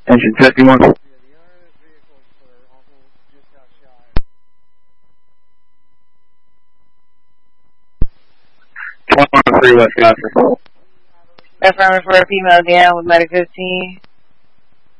Engine 51. 113 West Godfrey. Affirmative for a female down with medic 15.